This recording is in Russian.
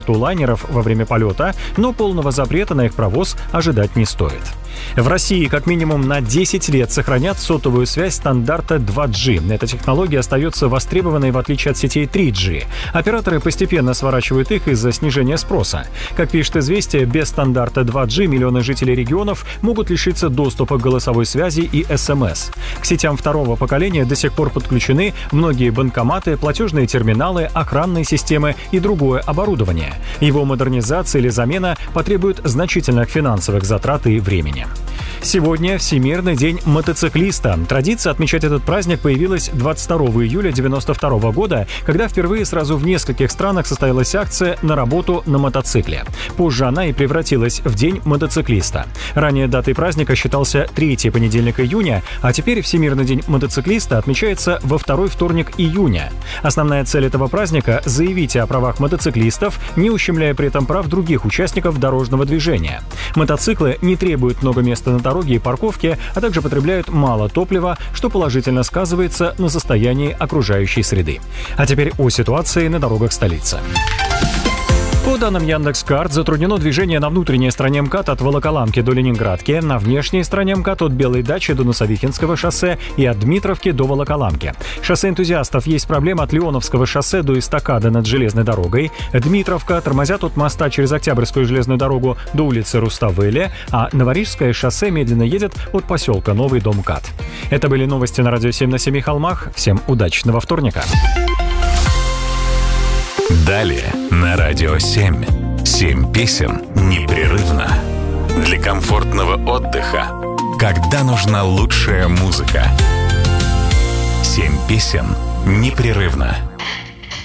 лайнеров во время полета, но полного запрета на их провоз ожидать не стоит. В России как минимум на 10 лет сохранят сотовую связь стандарта 2G. Эта технология остается востребованной в отличие от сетей 3G. Операторы постепенно сворачивают их из-за снижения спроса. Как пишет «Известия», без стандарта 2G миллионы жителей регионов могут лишиться доступа к голосовой связи и СМС. К сетям второго поколения до сих пор подключены многие банкоматы, платежные терминалы, охранные системы и другое оборудование. Его модернизация или замена потребует значительных финансовых затрат и времени. Сегодня Всемирный день мотоциклиста. Традиция отмечать этот праздник появилась 22 июля 1992 года, когда впервые сразу в нескольких странах состоялась акция «На работу на мотоцикле». Позже она и превратилась в День мотоциклиста. Ранее датой праздника считался третий понедельник июня, а теперь Всемирный день мотоциклиста отмечается во второй вторник июня. Основная цель этого праздника – заявить о правах мотоциклистов, не ущемляя при этом прав других участников дорожного движения. Мотоциклы не требуют много места на дороге и парковке, а также потребляют мало топлива, что положительно сказывается на состоянии окружающей среды. А теперь о ситуации на дорогах столицы. По данным Яндекс.Карт, затруднено движение на внутренней стороне МКАД от Волоколамки до Ленинградки, на внешней стороне МКАД от Белой дачи до Носовихинского шоссе и от Дмитровки до Волоколамки. Шоссе энтузиастов есть проблема от Леоновского шоссе до эстакады над железной дорогой. Дмитровка тормозят от моста через Октябрьскую железную дорогу до улицы Руставели, а Новорижское шоссе медленно едет от поселка Новый дом МКАД. Это были новости на радио 7 на 7 холмах. Всем удачного вторника. Далее на радио 7. 7 песен непрерывно. Для комфортного отдыха, когда нужна лучшая музыка. 7 песен непрерывно.